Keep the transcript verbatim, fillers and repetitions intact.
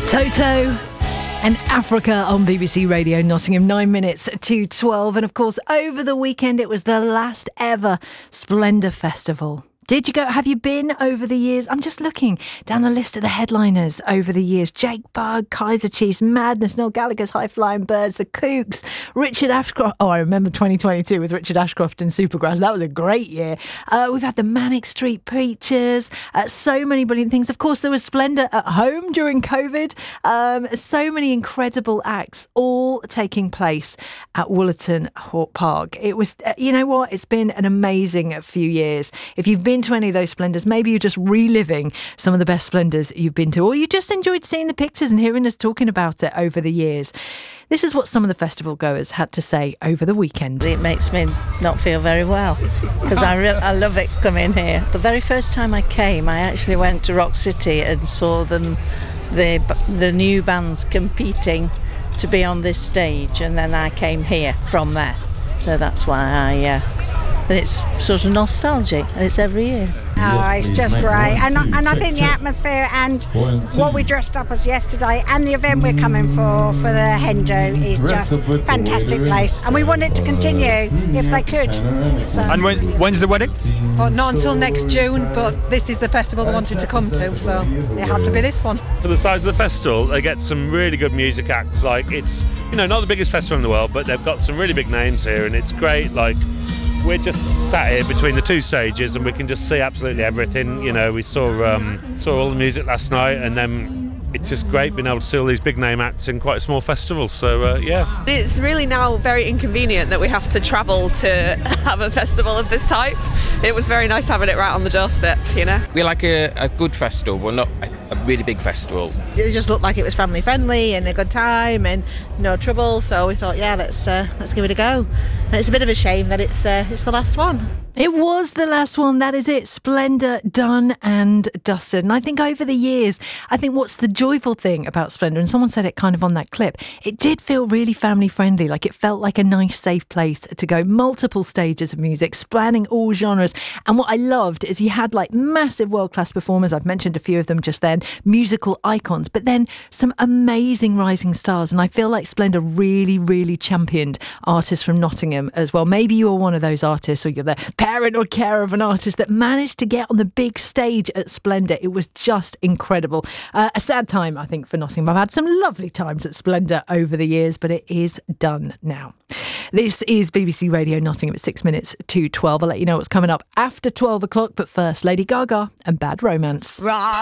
Toto and Africa on B B C Radio Nottingham, nine minutes to twelve. And of course, over the weekend, it was the last ever Splendour Festival. Did you go? Have you been over the years? I'm just looking down the list of the headliners over the years. Jake Bugg, Kaiser Chiefs, Madness, Noel Gallagher's High Flying Birds, The Kooks, Richard Ashcroft. Oh, I remember twenty twenty-two with Richard Ashcroft and Supergrass. That was a great year. Uh, we've had the Manic Street Preachers, uh, so many brilliant things. Of course, there was Splendour at home during COVID. Um, so many incredible acts, all taking place at Woollerton Park. It was, uh, you know what? It's been an amazing few years. If you've been to any of those Splendours, maybe you're just reliving some of the best Splendours you've been to, or you just enjoyed seeing the pictures and hearing us talking about it over the years. This is what some of the festival goers had to say over the weekend. It makes me not feel very well because I, re- I love it coming here. The very first time I came, I actually went to Rock City and saw them, the the new bands competing to be on this stage, and then I came here from there. So that's why I... Uh, And it's sort of nostalgic, and it's every year. Oh, it's just great. And, and I think the atmosphere and what we dressed up as yesterday and the event we're coming for, for the Hendo, is just a fantastic place. And we want it to continue if they could. So. And when, when's the wedding? Well, not until next June, but this is the festival I wanted to come to, so it had to be this one. For the size of the festival, they get some really good music acts. Like, it's, you know, not the biggest festival in the world, but they've got some really big names here, and it's great. Like, we're just sat here between the two stages and we can just see absolutely everything. You know, we saw um, saw all the music last night, and then it's just great being able to see all these big name acts in quite a small festival. So, uh, yeah. It's really now very inconvenient that we have to travel to have a festival of this type. It was very nice having it right on the doorstep, you know. We like a, a good festival, but not a, a really big festival. It just looked like it was family friendly and a good time and no trouble. So we thought, yeah, let's uh, let's give it a go. And it's a bit of a shame that it's uh, it's the last one. It was the last one. That is it. Splendour done and dusted. And I think over the years, I think what's the joyful thing about Splendour, and someone said it kind of on that clip, it did feel really family friendly. Like, it felt like a nice, safe place to go. Multiple stages of music, spanning all genres. And what I loved is you had like massive world-class performers. I've mentioned a few of them just then, musical icons, but then some amazing rising stars. And I feel like Splendour really, really championed artists from Nottingham as well. Maybe you are one of those artists, or you're the parent or care of an artist that managed to get on the big stage at Splendour. It was just incredible. Uh, a sad time, I think, for Nottingham. I've had some lovely times at Splendour over the years, but it is done now. This is B B C Radio Nottingham at six minutes to twelve. I'll let you know what's coming up after twelve o'clock, but first, Lady Gaga and Bad Romance.